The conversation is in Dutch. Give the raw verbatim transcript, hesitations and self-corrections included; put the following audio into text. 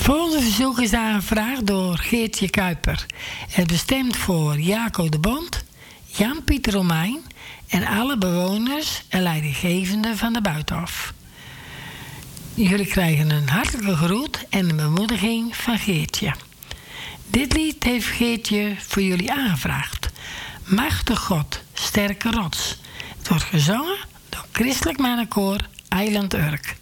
volgende verzoek is aangevraagd door Geertje Kuiper. Het bestemd voor Jaco de Bond, Jan-Pieter Romein en alle bewoners en leidinggevenden van de Buitenhof. Jullie krijgen een hartelijke groet en een bemoediging van Geertje. Dit lied heeft Geertje voor jullie aangevraagd. Machtig God, sterke rots. Het wordt gezongen door Christelijk Mannenkoor Eiland Urk.